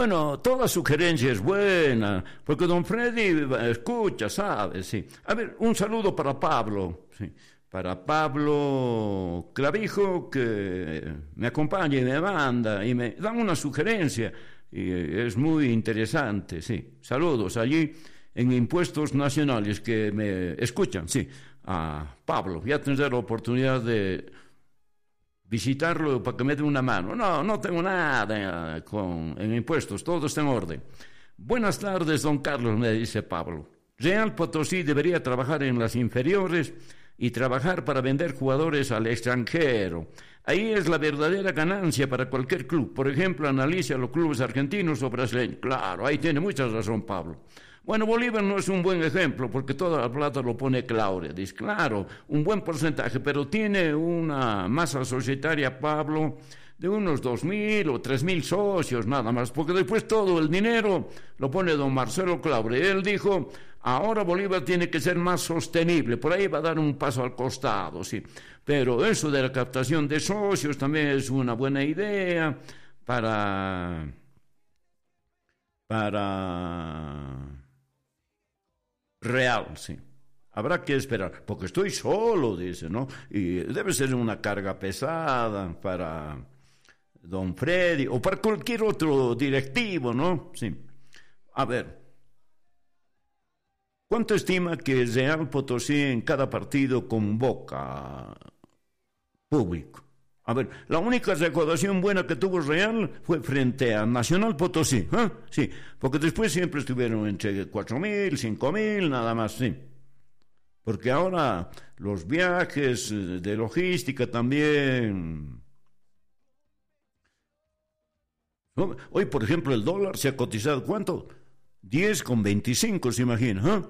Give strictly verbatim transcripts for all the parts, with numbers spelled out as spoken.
Bueno, toda sugerencia es buena, porque don Freddy escucha, sabe, sí. A ver, un saludo para Pablo, sí. Para Pablo Clavijo, que me acompaña y me manda y me dan una sugerencia, y es muy interesante, sí. Saludos allí en Impuestos Nacionales, que me escuchan, sí. A Pablo, ya tendré la oportunidad de visitarlo para que me dé una mano. No, no tengo nada con, en impuestos, todo está en orden. Buenas tardes, don Carlos, me dice Pablo. Real Potosí debería trabajar en las inferiores y trabajar para vender jugadores al extranjero. Ahí es la verdadera ganancia para cualquier club. Por ejemplo, analice a los clubes argentinos o brasileños. Claro, ahí tiene mucha razón Pablo. Bueno, Bolívar no es un buen ejemplo porque toda la plata lo pone Claudia. Dice, claro, un buen porcentaje, pero tiene una masa societaria, Pablo, de unos dos mil o tres mil socios nada más, porque después todo el dinero lo pone don Marcelo Claure. Él dijo, ahora Bolívar tiene que ser más sostenible, por ahí va a dar un paso al costado, sí. Pero eso de la captación de socios también es una buena idea para... para... Real, sí. Habrá que esperar, porque estoy solo, dice, ¿no? Y debe ser una carga pesada para don Freddy o para cualquier otro directivo, ¿no? Sí. A ver, ¿cuánto estima que Real Potosí en cada partido convoca público? A ver, la única recaudación buena que tuvo Real fue frente a Nacional Potosí, ¿eh? Sí, porque después siempre estuvieron entre cuatro mil, cinco mil, nada más, sí. Porque ahora los viajes de logística también... Hoy, por ejemplo, el dólar se ha cotizado, ¿cuánto? diez con veinticinco, se imagina, ¿eh?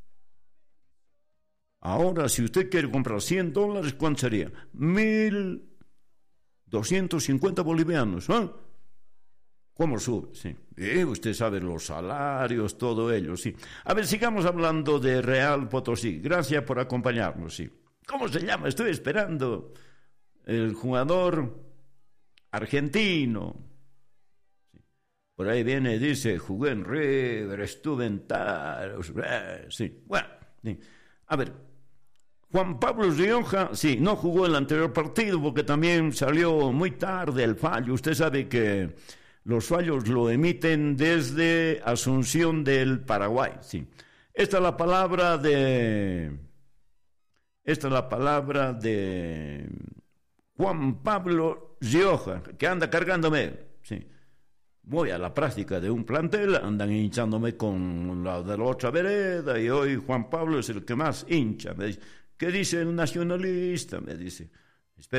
Ahora, si usted quiere comprar cien dólares, ¿cuánto sería? Mil... doscientos cincuenta bolivianos, ¿eh? ¿Cómo sube? Sí. Eh, usted sabe los salarios, todo ello, sí. A ver, sigamos hablando de Real Potosí. Gracias por acompañarnos, sí. ¿Cómo se llama? Estoy esperando. El jugador argentino. Sí. Por ahí viene, dice, jugué en River, estuve en Taros. Eh, sí, bueno. Sí. A ver. Juan Pablo Rioja, sí, no jugó el anterior partido porque también salió muy tarde el fallo. Usted sabe que los fallos lo emiten desde Asunción del Paraguay, sí. Esta es la palabra de... Esta es la palabra de Juan Pablo Rioja, que anda cargándome, sí. Voy a la práctica de un plantel, andan hinchándome con la de la otra vereda y hoy Juan Pablo es el que más hincha, me dice. ¿Qué dice el nacionalista? Me dice.